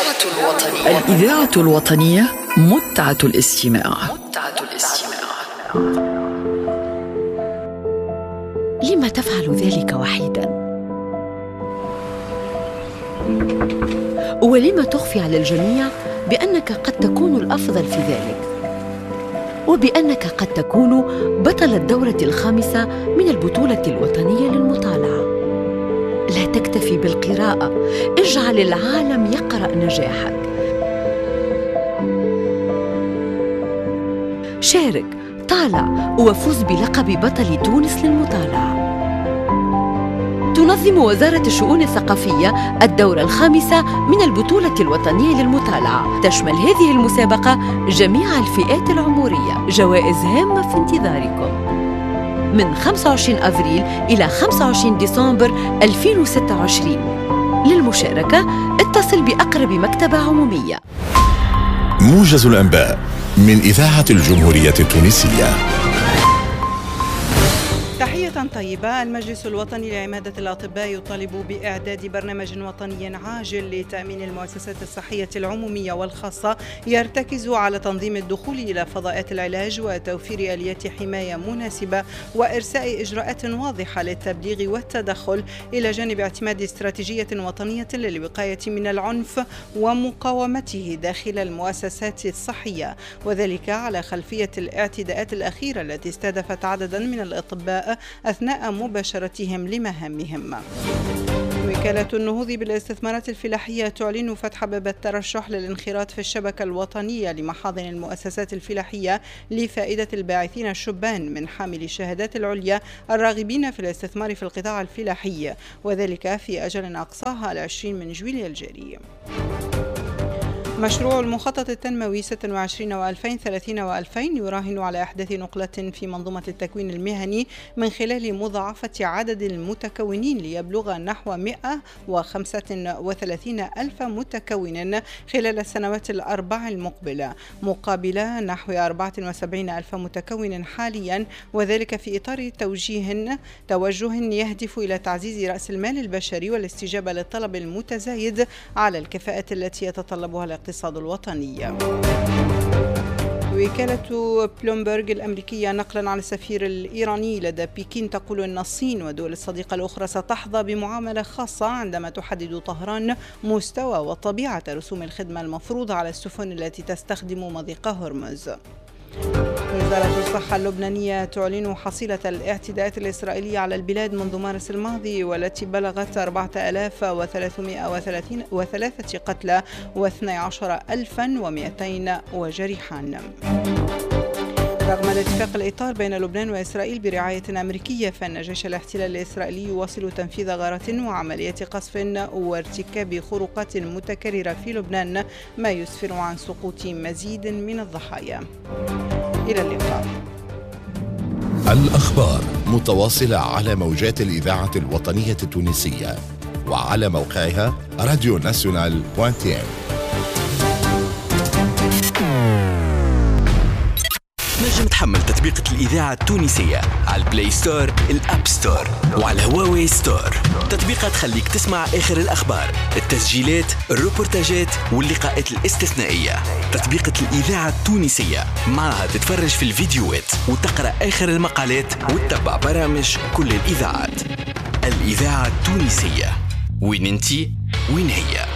الإذاعة الوطنية متعة الاستماع. لما تفعل ذلك وحيداً؟ ولما تخفي على الجميع بأنك قد تكون الأفضل في ذلك، وبأنك قد تكون بطل الدورة الخامسة من البطولة الوطنية للمطالعة؟ لا تكتفي بالقراءة، اجعل العالم يقرأ نجاحك. شارك، طالع، وفوز بلقب بطل تونس للمطالعة. تنظم وزارة الشؤون الثقافية الدورة الخامسة من البطولة الوطنية للمطالعة. تشمل هذه المسابقة جميع الفئات العمرية. جوائز هامة في انتظاركم من 25 أفريل إلى 25 ديسمبر 2026. للمشاركة اتصل بأقرب مكتبة عمومية. موجز الأنباء من إذاعة الجمهورية التونسية. تحية طيبة. المجلس الوطني لعمادة الأطباء يطالب بإعداد برنامج وطني عاجل لتأمين المؤسسات الصحية العمومية والخاصة يرتكز على تنظيم الدخول إلى فضاءات العلاج وتوفير آليات حماية مناسبة وإرساء إجراءات واضحة للتبليغ والتدخل، إلى جانب اعتماد استراتيجية وطنية للوقاية من العنف ومقاومته داخل المؤسسات الصحية، وذلك على خلفية الاعتداءات الأخيرة التي استهدفت عددا من الأطباء أثناء مباشرتهم لمهامهم. وكالة النهوض بالاستثمارات الفلاحية تعلن فتح باب الترشح للانخراط في الشبكة الوطنية لمحاضن المؤسسات الفلاحية لفائدة الباعثين الشبان من حامل الشهادات العليا الراغبين في الاستثمار في القطاع الفلاحي، وذلك في أجل أقصاها 20 من جويلية الجاري. مشروع المخطط التنموي 26 و2030 و2000 يراهن على إحداث نقلة في منظومة التكوين المهني من خلال مضاعفة عدد المتكونين ليبلغ نحو 135 ألف متكون خلال السنوات الأربع المقبلة، مقابل نحو 74 ألف متكون حاليا، وذلك في إطار توجه يهدف إلى تعزيز رأس المال البشري والاستجابة للطلب المتزايد على الكفاءات التي يتطلبها الاقتصاد الوطني. وكالة بلومبرغ الأمريكية نقلا عن السفير الإيراني لدى بكين تقول أن الصين والدول الصديقة الأخرى ستحظى بمعاملة خاصة عندما تحدد طهران مستوى وطبيعة رسوم الخدمة المفروضة على السفن التي تستخدم مضيق هرمز. وزارة الصحة اللبنانية تعلن حصيلة الاعتداءات الإسرائيلية على البلاد منذ مارس الماضي، والتي بلغت 4303 قتلى و12200 وجريحا. رغم الاتفاق الإطار بين لبنان وإسرائيل برعاية أمريكية، فإن جيش الاحتلال الإسرائيلي يواصل تنفيذ غارات وعمليات قصف وارتكاب خروقات متكررة في لبنان، ما يسفر عن سقوط مزيد من الضحايا. إلى اللقاء. الأخبار متواصلة على موجات الإذاعة الوطنية التونسية وعلى موقعها radionational.tn. نجم تحمل تطبيق الإذاعة التونسية على البلاي ستور، الأب ستور، وعلى هواوي ستور. تطبيقات تخليك تسمع آخر الأخبار، التسجيلات، الروبورتاجات واللقاءات الاستثنائية. تطبيق الإذاعة التونسية، معها تتفرج في الفيديوهات وتقرأ آخر المقالات وتتبع برامج كل الإذاعات. الإذاعة التونسية، وين انتي وين هي.